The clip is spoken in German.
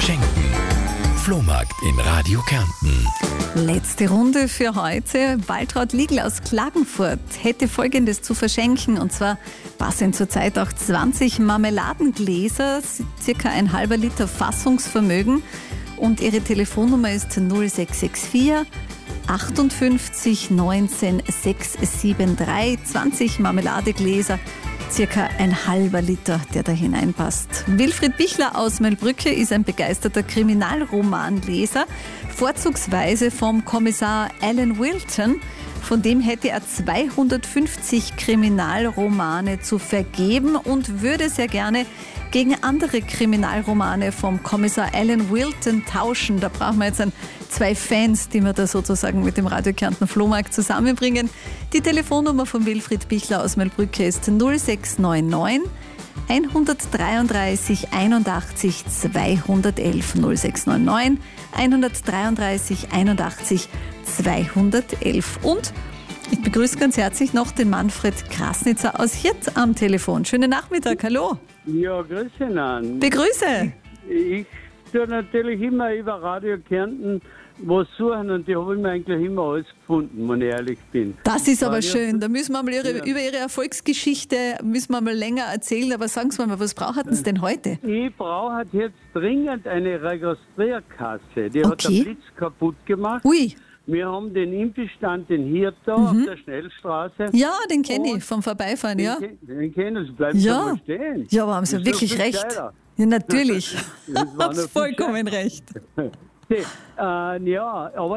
verschenken. Flohmarkt in Radio Kärnten. Letzte Runde für heute. Waltraud Liegl aus Klagenfurt hätte Folgendes zu verschenken. Und zwar passend zur Zeit auch 20 Marmeladengläser, circa ein halber Liter Fassungsvermögen. Und ihre Telefonnummer ist 0664 58 19 673. 20 Marmeladegläser, circa ein halber Liter, der da hineinpasst. Wilfried Bichler aus Melbrücke ist ein begeisterter Kriminalromanleser, vorzugsweise vom Kommissar Alan Wilton. Von dem hätte er 250 Kriminalromane zu vergeben und würde sehr gerne gegen andere Kriminalromane vom Kommissar Alan Wilton tauschen. Da brauchen wir jetzt zwei Fans, die wir da sozusagen mit dem Radio Kärnten Flohmarkt zusammenbringen. Die Telefonnummer von Wilfried Bichler aus Melbrücke ist 0699 133 81 211. 0699 133 81 211. Und ich begrüße ganz herzlich noch den Manfred Krasnitzer aus Hirt am Telefon. Schönen Nachmittag, hallo. Ja, grüße Ihnen. Begrüße. Ich tue natürlich immer über Radio Kärnten was suchen und die habe ich mir eigentlich immer alles gefunden, wenn ich ehrlich bin. Das ist aber schön. Da müssen wir mal über Ihre Erfolgsgeschichte länger erzählen. Aber sagen Sie mal, was brauchen Sie denn heute? Ich brauche jetzt dringend eine Registrierkasse. Die hat der Blitz kaputt gemacht. Ui. Wir haben den Impfstand in Hirt da auf der Schnellstraße. Ja, den kenne ich vom Vorbeifahren, ja. Den kennen Sie, bleiben Sie mal stehen. Ja, aber haben Sie wirklich recht. Ja, natürlich. Haben Sie vollkommen recht. Ja, aber